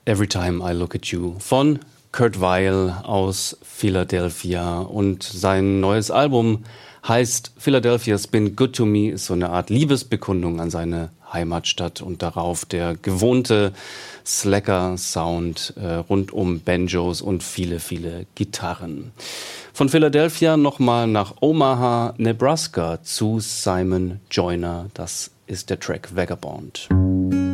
Every Time I Look at You von Kurt Weill aus Philadelphia. Und sein neues Album heißt Philadelphia's Been Good to Me, ist so eine Art Liebesbekundung an seine Heimatstadt und darauf der gewohnte Slacker-Sound rund um Banjos und viele, viele Gitarren. Von Philadelphia nochmal nach Omaha, Nebraska zu Simon Joyner. Das ist der Track Vagabond.